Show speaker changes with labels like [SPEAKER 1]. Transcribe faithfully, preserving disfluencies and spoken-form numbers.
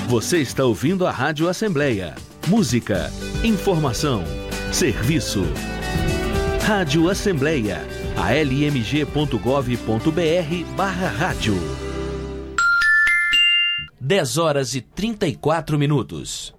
[SPEAKER 1] Você está ouvindo a Rádio Assembleia. Música, informação, serviço. Rádio Assembleia, a l m g ponto gov ponto b r barra rádio. dez horas e trinta e quatro minutos.